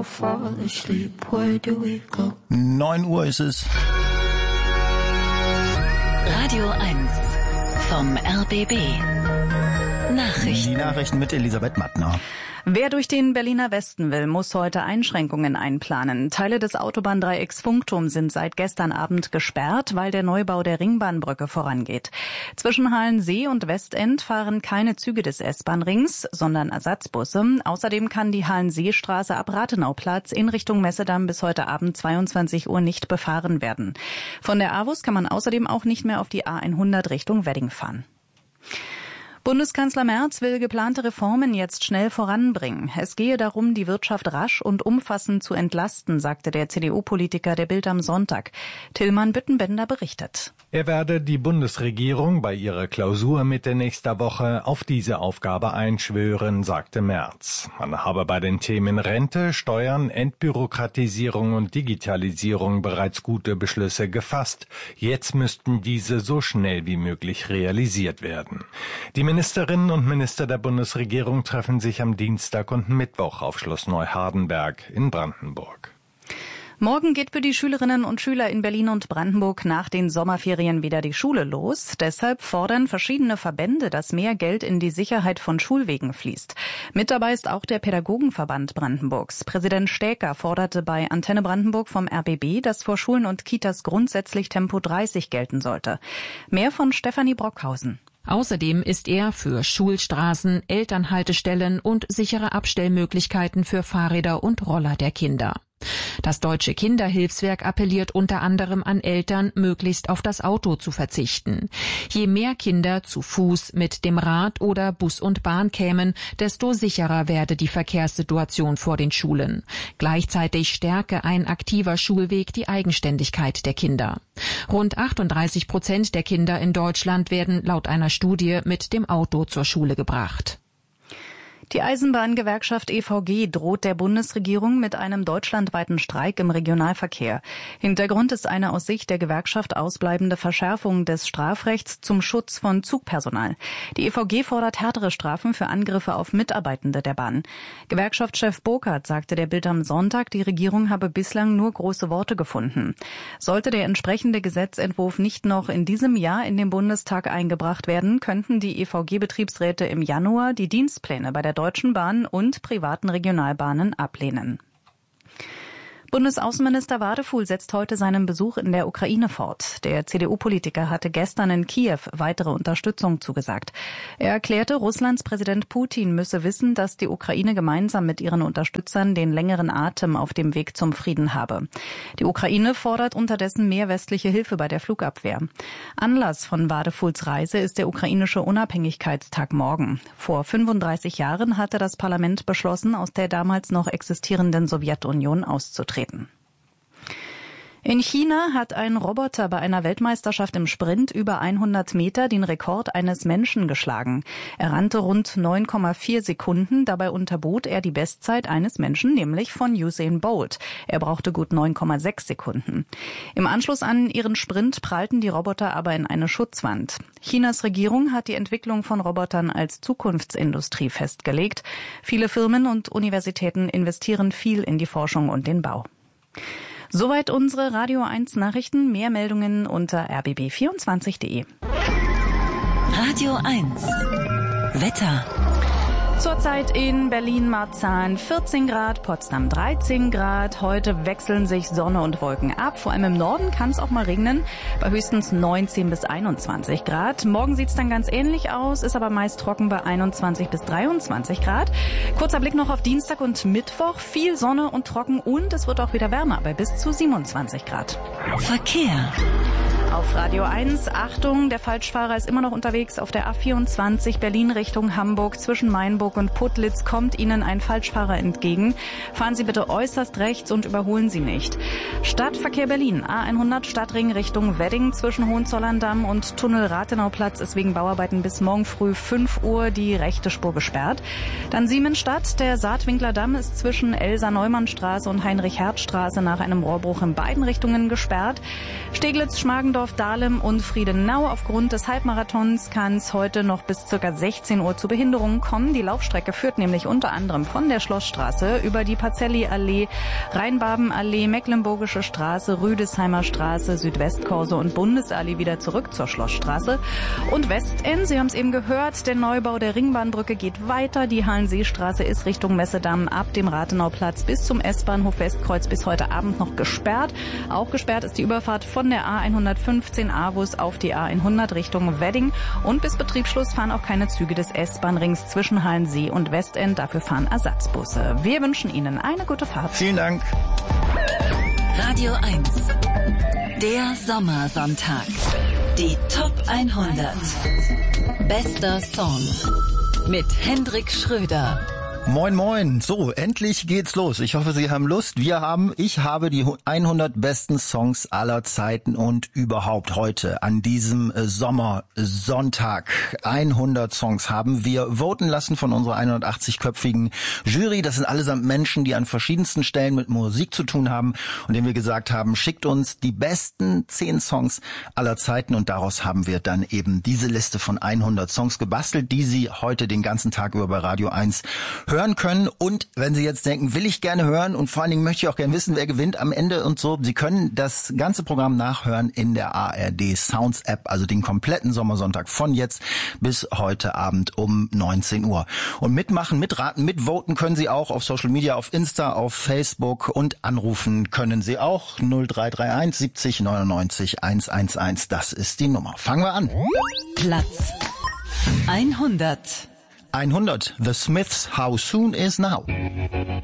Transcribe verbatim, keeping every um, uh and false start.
fall asleep, where do we go? neun Uhr ist es. Radio eins vom R B B. Nachrichten. Die Nachrichten mit Elisabeth Mattner. Wer durch den Berliner Westen will, muss heute Einschränkungen einplanen. Teile des Autobahndreiecks Funkturm sind seit gestern Abend gesperrt, weil der Neubau der Ringbahnbrücke vorangeht. Zwischen Halensee und Westend fahren keine Züge des S-Bahn-Rings, sondern Ersatzbusse. Außerdem kann die Halenseestraße ab Rathenauplatz in Richtung Messedamm bis heute Abend zweiundzwanzig Uhr nicht befahren werden. Von der A W U S kann man außerdem auch nicht mehr auf die A hundert Richtung Wedding fahren. Bundeskanzler Merz will geplante Reformen jetzt schnell voranbringen. Es gehe darum, die Wirtschaft rasch und umfassend zu entlasten, sagte der C D U-Politiker der Bild am Sonntag. Tillmann Büttenbender berichtet. Er werde die Bundesregierung bei ihrer Klausur Mitte nächster Woche auf diese Aufgabe einschwören, sagte Merz. Man habe bei den Themen Rente, Steuern, Entbürokratisierung und Digitalisierung bereits gute Beschlüsse gefasst. Jetzt müssten diese so schnell wie möglich realisiert werden. Die Ministerinnen und Minister der Bundesregierung treffen sich am Dienstag und Mittwoch auf Schloss Neuhardenberg in Brandenburg. Morgen geht für die Schülerinnen und Schüler in Berlin und Brandenburg nach den Sommerferien wieder die Schule los. Deshalb fordern verschiedene Verbände, dass mehr Geld in die Sicherheit von Schulwegen fließt. Mit dabei ist auch der Pädagogenverband Brandenburgs. Präsident Stäker forderte bei Antenne Brandenburg vom R B B, dass vor Schulen und Kitas grundsätzlich Tempo dreißig gelten sollte. Mehr von Stefanie Brockhausen. Außerdem ist er für Schulstraßen, Elternhaltestellen und sichere Abstellmöglichkeiten für Fahrräder und Roller der Kinder. Das Deutsche Kinderhilfswerk appelliert unter anderem an Eltern, möglichst auf das Auto zu verzichten. Je mehr Kinder zu Fuß, mit dem Rad oder Bus und Bahn kämen, desto sicherer werde die Verkehrssituation vor den Schulen. Gleichzeitig stärke ein aktiver Schulweg die Eigenständigkeit der Kinder. Rund achtunddreißig Prozent der Kinder in Deutschland werden laut einer Studie mit dem Auto zur Schule gebracht. Die Eisenbahngewerkschaft E V G droht der Bundesregierung mit einem deutschlandweiten Streik im Regionalverkehr. Hintergrund ist eine aus Sicht der Gewerkschaft ausbleibende Verschärfung des Strafrechts zum Schutz von Zugpersonal. Die E V G fordert härtere Strafen für Angriffe auf Mitarbeitende der Bahn. Gewerkschaftschef Burkhardt sagte der Bild am Sonntag, die Regierung habe bislang nur große Worte gefunden. Sollte der entsprechende Gesetzentwurf nicht noch in diesem Jahr in den Bundestag eingebracht werden, könnten die E V G-Betriebsräte im Januar die Dienstpläne bei der Deutschen Bahn und privaten Regionalbahnen ablehnen. Bundesaußenminister Wadefuhl setzt heute seinen Besuch in der Ukraine fort. Der C D U-Politiker hatte gestern in Kiew weitere Unterstützung zugesagt. Er erklärte, Russlands Präsident Putin müsse wissen, dass die Ukraine gemeinsam mit ihren Unterstützern den längeren Atem auf dem Weg zum Frieden habe. Die Ukraine fordert unterdessen mehr westliche Hilfe bei der Flugabwehr. Anlass von Wadefuhls Reise ist der ukrainische Unabhängigkeitstag morgen. Vor fünfunddreißig Jahren hatte das Parlament beschlossen, aus der damals noch existierenden Sowjetunion auszutreten. In China hat ein Roboter bei einer Weltmeisterschaft im Sprint über hundert Meter den Rekord eines Menschen geschlagen. Er rannte rund neun Komma vier Sekunden, dabei unterbot er die Bestzeit eines Menschen, nämlich von Usain Bolt. Er brauchte gut neun Komma sechs Sekunden. Im Anschluss an ihren Sprint prallten die Roboter aber in eine Schutzwand. Chinas Regierung hat die Entwicklung von Robotern als Zukunftsindustrie festgelegt. Viele Firmen und Universitäten investieren viel in die Forschung und den Bau. Soweit unsere Radio eins Nachrichten. Mehr Meldungen unter r b b vierundzwanzig punkt de. Radio eins Wetter. Zurzeit in Berlin-Marzahn vierzehn Grad, Potsdam dreizehn Grad. Heute wechseln sich Sonne und Wolken ab. Vor allem im Norden kann es auch mal regnen, bei höchstens neunzehn bis einundzwanzig Grad. Morgen sieht es dann ganz ähnlich aus, ist aber meist trocken bei einundzwanzig bis dreiundzwanzig Grad. Kurzer Blick noch auf Dienstag und Mittwoch. Viel Sonne und trocken und es wird auch wieder wärmer bei bis zu siebenundzwanzig Grad. Verkehr. Auf Radio eins, Achtung, der Falschfahrer ist immer noch unterwegs auf der A vierundzwanzig Berlin Richtung Hamburg. Zwischen Mainburg und Putlitz kommt Ihnen ein Falschfahrer entgegen. Fahren Sie bitte äußerst rechts und überholen Sie nicht. Stadtverkehr Berlin, A hundert Stadtring Richtung Wedding. Zwischen Hohenzollern-Damm und Tunnel Rathenauplatz ist wegen Bauarbeiten bis morgen früh fünf Uhr die rechte Spur gesperrt. Dann Siemensstadt, der Saatwinkler Damm ist zwischen Elsa-Neumann-Straße und Heinrich-Hertz-Straße nach einem Rohrbruch in beiden Richtungen gesperrt. Steglitz-Schmargendorf Düsseldorf, Dahlem und Friedenau. Aufgrund des Halbmarathons kann es heute noch bis ca. sechzehn Uhr zu Behinderungen kommen. Die Laufstrecke führt nämlich unter anderem von der Schlossstraße über die Pacelli-Allee, Rheinbabenallee, Mecklenburgische Straße, Rüdesheimer Straße, Südwestkorso und Bundesallee wieder zurück zur Schlossstraße. Und Westend, Sie haben es eben gehört, der Neubau der Ringbahnbrücke geht weiter. Die Hallenseestraße ist Richtung Messedamm ab dem Rathenauplatz bis zum S-Bahnhof Westkreuz bis heute Abend noch gesperrt. Auch gesperrt ist die Überfahrt von der A hundertfünfzehn Avus auf die A hundert Richtung Wedding. Und bis Betriebsschluss fahren auch keine Züge des S-Bahn-Rings zwischen Hallensee und Westend. Dafür fahren Ersatzbusse. Wir wünschen Ihnen eine gute Fahrt. Vielen Dank. Radio eins. Der Sommersonntag. Die Top hundert. Bester Song. Mit Hendrik Schröder. Moin, moin. So, endlich geht's los. Ich hoffe, Sie haben Lust. Wir haben, ich habe die hundert besten Songs aller Zeiten und überhaupt heute an diesem Sommersonntag. hundert Songs haben wir voten lassen von unserer hundertachtzig-köpfigen Jury. Das sind allesamt Menschen, die an verschiedensten Stellen mit Musik zu tun haben und denen wir gesagt haben, schickt uns die besten zehn Songs aller Zeiten und daraus haben wir dann eben diese Liste von hundert Songs gebastelt, die Sie heute den ganzen Tag über bei Radio eins hören hören können. Und wenn Sie jetzt denken, will ich gerne hören und vor allen Dingen möchte ich auch gerne wissen, wer gewinnt am Ende und so. Sie können das ganze Programm nachhören in der A R D Sounds App, also den kompletten Sommersonntag von jetzt bis heute Abend um neunzehn Uhr. Und mitmachen, mitraten, mitvoten können Sie auch auf Social Media, auf Insta, auf Facebook und anrufen können Sie auch null drei drei eins siebzig neunundneunzig hundertelf. Das ist die Nummer. Fangen wir an. Platz hundert. hundert. The Smiths, How Soon Is Now.